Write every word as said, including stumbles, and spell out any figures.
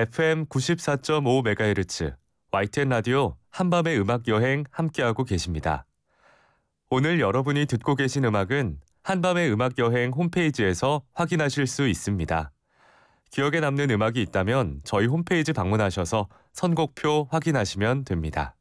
에프엠 구십사 점 오 메가헤르츠 와이티엔 라디오 한밤의 음악 여행 함께하고 계십니다. 오늘 여러분이 듣고 계신 음악은 한밤의 음악 여행 홈페이지에서 확인하실 수 있습니다. 기억에 남는 음악이 있다면 저희 홈페이지 방문하셔서 선곡표 확인하시면 됩니다.